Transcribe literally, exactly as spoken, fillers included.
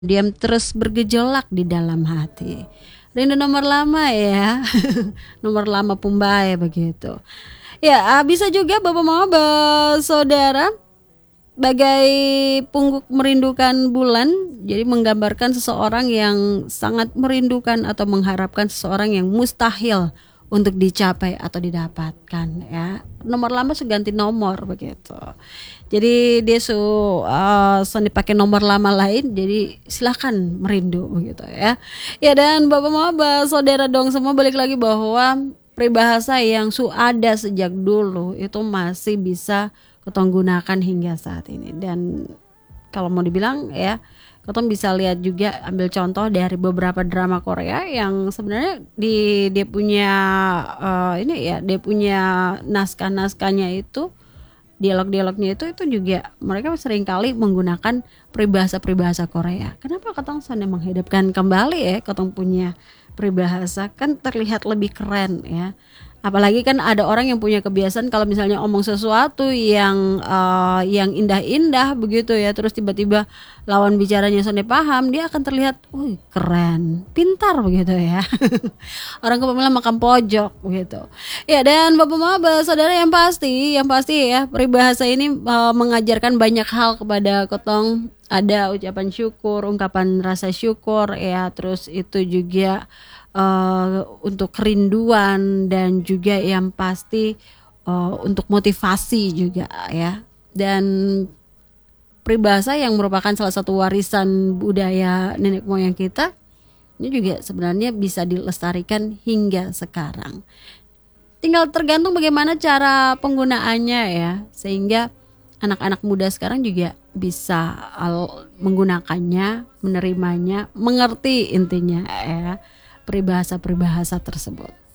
Diam terus bergejolak di dalam hati. Rindu nomor lama ya. Nomor lama Pumbae begitu. Ya, ah, bisa juga Bapak Mama Saudara bagai pungguk merindukan bulan, jadi menggambarkan seseorang yang sangat merindukan atau mengharapkan seseorang yang mustahil untuk dicapai atau didapatkan ya. Nomor lama su ganti nomor begitu. Jadi dia su uh, son dipakai nomor lama lain, jadi silakan merindu begitu ya. Ya, dan Bapak Mama Saudara dong semua balik lagi bahwa peribahasa yang su ada sejak dulu itu masih bisa ketong gunakan hingga saat ini. Dan kalau mau dibilang ya, ketong bisa lihat juga, ambil contoh dari beberapa drama Korea yang sebenarnya di dia punya uh, ini ya, dia punya naskah-naskahnya itu, dialog-dialognya itu itu juga mereka seringkali menggunakan peribahasa-peribahasa Korea. Kenapa ketong sana menghidupkan kembali ya ketong punya peribahasa, kan terlihat lebih keren ya. Apalagi kan ada orang yang punya kebiasaan kalau misalnya omong sesuatu yang uh, yang indah-indah begitu ya, terus tiba-tiba lawan bicaranya sonde paham, dia akan terlihat, wih keren, pintar begitu ya. Orang kepemilah makan pojok begitu. Ya, dan Bapak Mama Saudara yang pasti, yang pasti ya peribahasa ini uh, mengajarkan banyak hal kepada ketong. Ada ucapan syukur, ungkapan rasa syukur ya, terus itu juga Uh, untuk kerinduan, dan juga yang pasti uh, untuk motivasi juga ya. Dan peribahasa yang merupakan salah satu warisan budaya nenek moyang kita ini juga sebenarnya bisa dilestarikan hingga sekarang. Tinggal tergantung bagaimana cara penggunaannya ya, sehingga anak-anak muda sekarang juga bisa al- menggunakannya, menerimanya, mengerti intinya ya peribahasa-peribahasa tersebut.